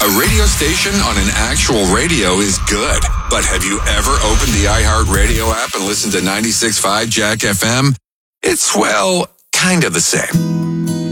A radio station on an actual radio is good. But have you ever opened the iHeartRadio app and listened to 96.5 Jack FM? It's, well, kind of the same.